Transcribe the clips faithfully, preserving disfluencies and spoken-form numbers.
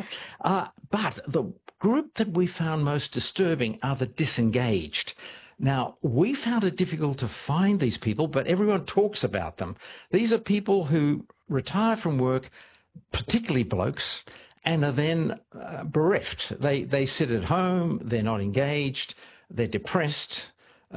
Uh, but the group that we found most disturbing are the disengaged. Now, we found it difficult to find these people, but everyone talks about them. These are people who retire from work, particularly blokes, and are then uh, bereft. They, they sit at home, they're not engaged, they're depressed,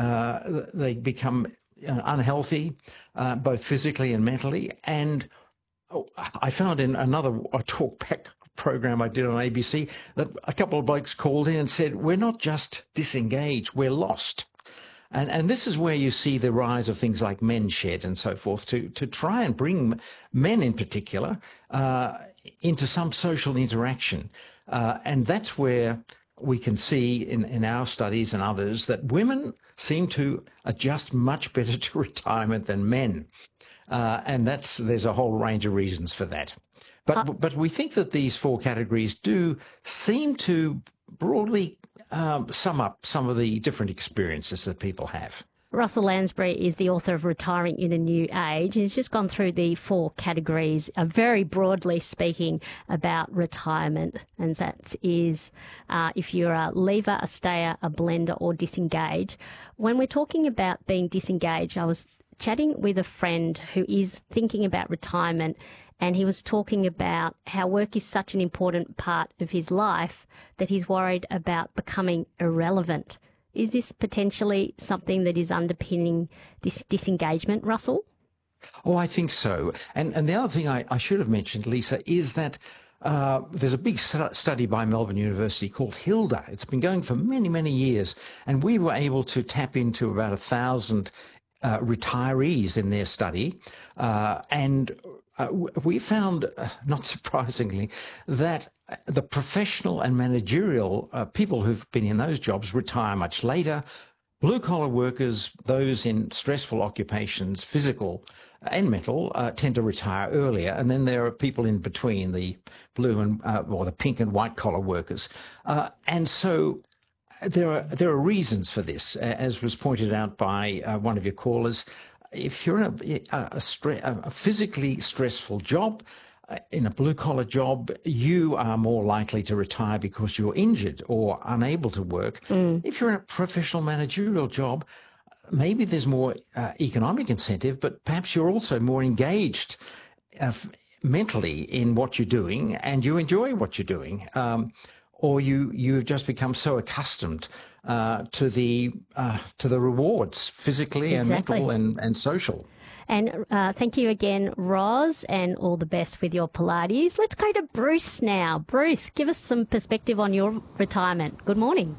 uh, they become uh, unhealthy, uh, both physically and mentally. And oh, I found in another a talkback program I did on A B C that a couple of blokes called in and said, we're not just disengaged, we're lost. And, and this is where you see the rise of things like Men's Shed and so forth to, to try and bring men in particular uh, into some social interaction. Uh, and that's where we can see in, in our studies and others that women seem to adjust much better to retirement than men. Uh, and that's there's a whole range of reasons for that. But, uh, but we think that these four categories do seem to broadly um, sum up some of the different experiences that people have. Russell Lansbury is the author of Retiring in a New Age. He's just gone through the four categories, uh, very broadly speaking about retirement, and that is uh, if you're a leaver, a stayer, a blender or disengage. When we're talking about being disengaged, I was chatting with a friend who is thinking about retirement, and he was talking about how work is such an important part of his life that he's worried about becoming irrelevant. Is this potentially something that is underpinning this disengagement, Russell? Oh, I think so. And and the other thing I, I should have mentioned, Lisa, is that uh, there's a big study by Melbourne University called HILDA. It's been going for many, many years, and we were able to tap into about a thousand uh, retirees in their study, uh, and Uh, we found, uh, not surprisingly, that the professional and managerial uh, people who've been in those jobs retire much later. Blue-collar workers, those in stressful occupations, physical and mental, uh, tend to retire earlier. And then there are people in between, the blue and uh, or the pink and white-collar workers. Uh, and so there are there are reasons for this, as was pointed out by uh, one of your callers. If you're in a, a, a, stre- a physically stressful job, uh, in a blue-collar job, you are more likely to retire because you're injured or unable to work. Mm. If you're in a professional managerial job, maybe there's more uh, economic incentive, but perhaps you're also more engaged uh, mentally in what you're doing and you enjoy what you're doing. Um, or you, you've just become so accustomed uh, to the uh, to the rewards, physically and exactly. mental and, and social. And uh, thank you again, Roz, and all the best with your Pilates. Let's go to Bruce now. Bruce, give us some perspective on your retirement. Good morning.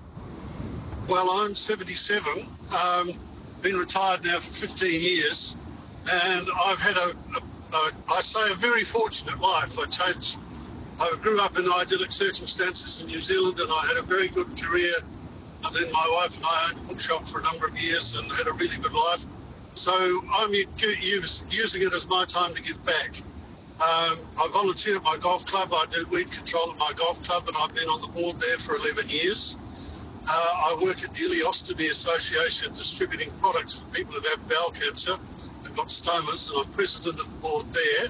Well, I'm seventy-seven, um, been retired now for fifteen years, and I've had a, a, a I say, a very fortunate life. I changed. I grew up in idyllic circumstances in New Zealand, and I had a very good career. And then my wife and I owned a bookshop for a number of years and had a really good life. So I'm use, using it as my time to give back. Um, I volunteer at my golf club. I do weed control at my golf club, and I've been on the board there for eleven years. Uh, I work at the Ileostomy Association, distributing products for people who have bowel cancer and got stomas, and I'm president of the board there.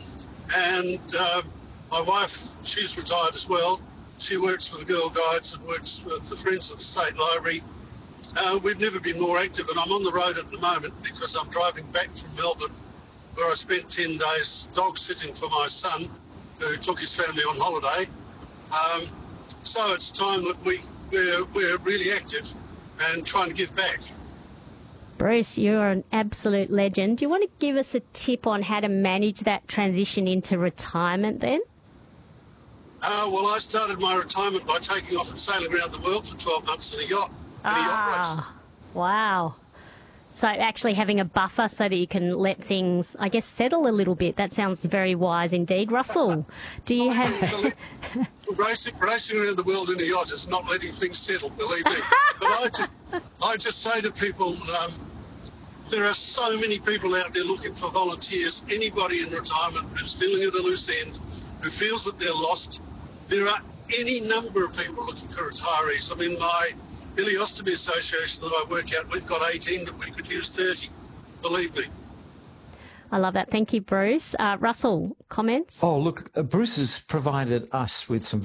And um, my wife, she's retired as well. She works with the Girl Guides and works with the Friends of the State Library. Uh, we've never been more active, and I'm on the road at the moment because I'm driving back from Melbourne, where I spent ten days dog sitting for my son, who took his family on holiday. Um, so it's time that we, we're, we're really active and trying to give back. Bruce, you're an absolute legend. Do you want to give us a tip on how to manage that transition into retirement then? Uh, well, I started my retirement by taking off and sailing around the world for twelve months in a yacht, in a yacht race. Ah, wow. So actually having a buffer so that you can let things, I guess, settle a little bit. That sounds very wise indeed. Russell, do you have... racing, racing around the world in a yacht is not letting things settle, believe me. But I just, I just say to people, um, there are so many people out there looking for volunteers. Anybody in retirement who's feeling at a loose end, who feels that they're lost, there are any number of people looking for retirees. I mean, my Ileostomy Association that I work at, we've got eighteen, but we could use thirty, believe me. I love that. Thank you, Bruce. Uh, Russell, comments? Oh, look, uh, Bruce has provided us with some